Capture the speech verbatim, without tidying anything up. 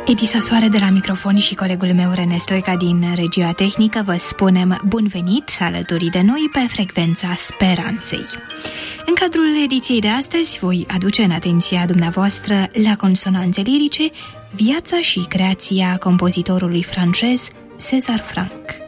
Edisa Soare de la microfon și colegul meu René Stoica din regia tehnică vă spunem bun venit alături de noi pe frecvența speranței. În cadrul ediției de astăzi voi aduce în atenția dumneavoastră la consonanțe lirice viața și creația compozitorului francez César Franck.